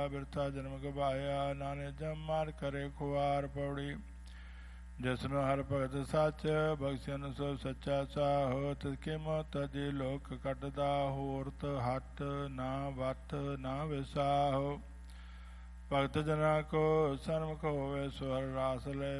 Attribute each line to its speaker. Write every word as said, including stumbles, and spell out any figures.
Speaker 1: ਬਿਰਥਾ ਜਨਮ ਗਵਾਇਆ। ਨਾਨਕ ਜਮ ਮਾਰ ਕਰੇ ਖੁਆਰ ਪੌੜੀ। ਜਿਸਨੂੰ ਹਰ ਭਗਤ ਸੱਚ ਬਖਸ਼ਣ ਸੋ ਸੱਚਾ ਸਾਹੋ। ਤਿਸਕੇ ਮੋ ਤਜੇ ਲੋਕ ਕੱਟਦਾ ਹੋਰਤ ਹੱਟ ਨਾ ਵੱਤ ਨਾ ਵਿਸਾਹੋ। ਭਗਤ ਜਨਾ ਕੋ ਸਨਮੁਖ ਹੋਵੇ ਸਵਰ ਰਾਸ ਲੈ